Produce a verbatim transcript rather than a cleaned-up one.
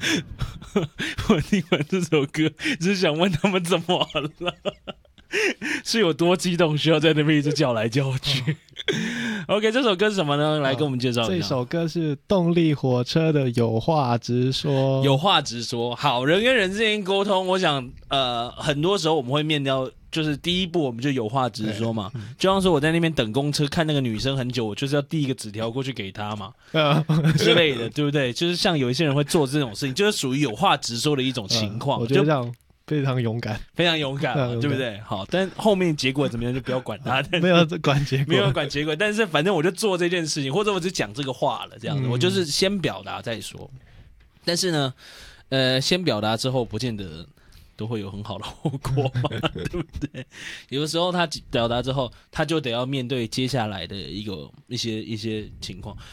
我听完这首歌，只是想问他们怎么了，是有多激动，需要在那边一直叫来叫去。OK， 这首歌是什么呢？来跟我们介绍一下。 这首歌是动力火车的《有话直说》。 有话直说，好，人跟人之间沟通，我想，呃，很多时候我们会面到，就是第一步我们就有话直说嘛。就像说我在那边等公车，看那个女生很久，我就是要递一个纸条过去给她嘛，之类的，对不对？就是像有一些人会做这种事情，就是属于有话直说的一种情况。 嗯、我觉得这样非常勇敢， 非常勇敢嘛，对不对？好，但后面结果怎么样就不要管他， 没有管结果， 没有管结果。但是反正我就做这件事情，或者我只讲这个话了，这样子，嗯、我就是先表达再说。但是呢，呃，先表达之后，不见得都会有很好的后果嘛，对不对？有的时候他表达之后，他就得要面对接下来的一个一些一些情况。